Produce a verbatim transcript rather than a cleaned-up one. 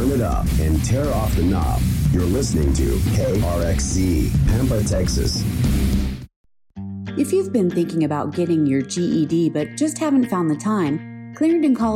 turn it up, and tear off the knob. You're listening to K R X Z, Pampa, Texas. If you've been thinking about getting your G E D but just haven't found the time, Clarendon College